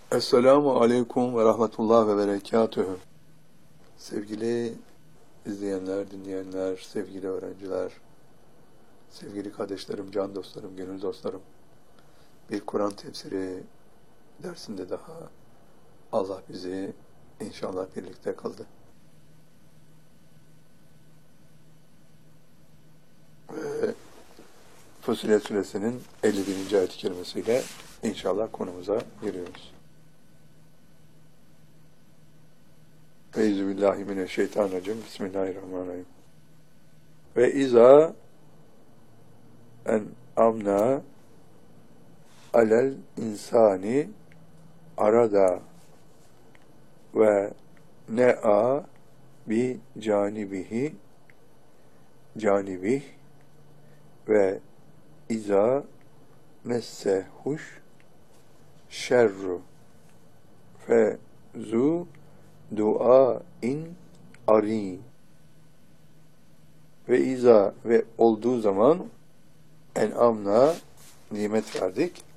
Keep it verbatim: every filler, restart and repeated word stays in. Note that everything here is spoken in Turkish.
Esselamu Aleyküm ve Rahmetullah ve Berekatühü. Sevgili izleyenler, dinleyenler, sevgili öğrenciler, sevgili kardeşlerim, can dostlarım, gönül dostlarım. Bir Kur'an tefsiri dersinde daha Allah bizi inşallah birlikte kıldı. Ve Fussilet Suresinin elli birinci ayet-i kerimesiyle inşallah konumuza giriyoruz. Euzubillahimineşşeytanirracim. Bismillahirrahmanirrahim. Ve izâ en amna alel insani arada ve ne'a bi canibihi canibih ve izâ messehuş şerru fe zu dua in ari ve iza ve olduğu zaman en'amna nimet verdik